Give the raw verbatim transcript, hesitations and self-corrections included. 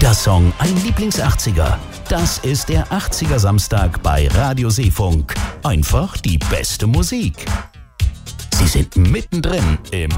Jeder Song ein Lieblings-achtziger. Das ist der achtziger Samstag bei Radio Seefunk. Einfach die beste Musik. Sie sind mittendrin im